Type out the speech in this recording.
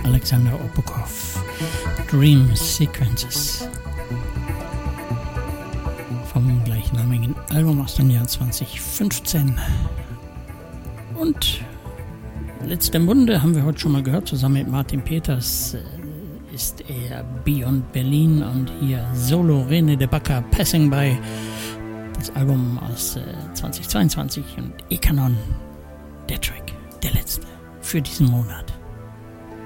Alexander Opukov, Dream Sequences vom gleichnamigen Album aus dem Jahr 2015. Und letzte Munde haben wir heute schon mal gehört, zusammen mit Martin Peters ist er Beyond Berlin und hier Solo René de Bacca Passing By, das Album aus 2022 und Ekanon, der Track, der letzte für diesen Monat.